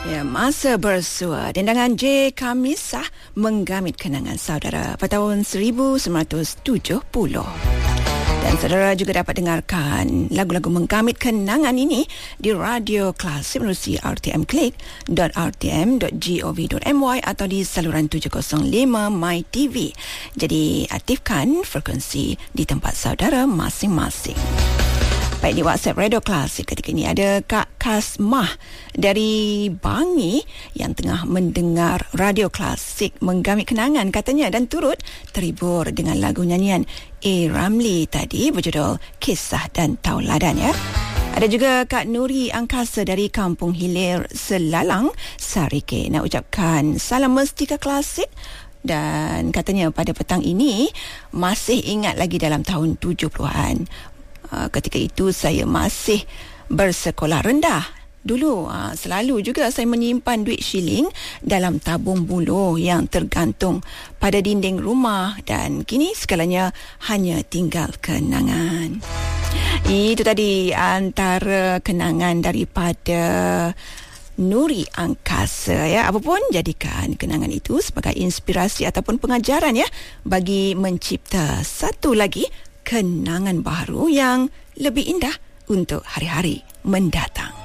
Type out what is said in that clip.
Ya, masa bersua dendangan J. Kamisah menggamit kenangan saudara pada tahun 1970. Dan saudara juga dapat dengarkan lagu-lagu menggamit kenangan ini di Radio Klasik menerusi rtmclick.rtm.gov.my atau di saluran 705 MyTV. Jadi aktifkan frekuensi di tempat saudara masing-masing. Baik, di WhatsApp Radio Klasik ketika ini ada Kak Kasmah dari Bangi yang tengah mendengar Radio Klasik menggamit kenangan katanya dan turut terhibur dengan lagu nyanyian A. Ramli tadi berjudul Kisah dan Tauladan ya. Ada juga Kak Nuri Angkasa dari Kampung Hilir Selalang, Sarike nak ucapkan salam mestika klasik. Dan katanya pada petang ini masih ingat lagi dalam tahun 70-an. Ketika itu saya masih bersekolah rendah. Dulu selalu juga saya menyimpan duit shilling dalam tabung buluh yang tergantung pada dinding rumah dan kini segalanya hanya tinggal kenangan. Itu tadi antara kenangan daripada Nuri Angkasa ya. Apapun jadikan kenangan itu sebagai inspirasi ataupun pengajaran ya bagi mencipta satu lagi kenangan baru yang lebih indah untuk hari-hari mendatang.